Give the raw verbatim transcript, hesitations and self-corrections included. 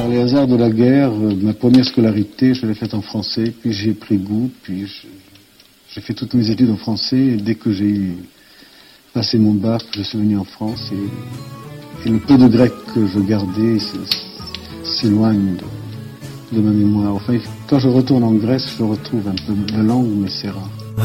Par les hasards de la guerre, euh, ma première scolarité, je l'ai faite en français, puis j'ai pris goût, puis je, j'ai fait toutes mes études en français, et dès que j'ai eu passé mon bac, je suis venu en France, et, et le peu de grec que je gardais s'éloigne de, de ma mémoire. Enfin, quand je retourne en Grèce, je retrouve un peu de langue, mais c'est rare.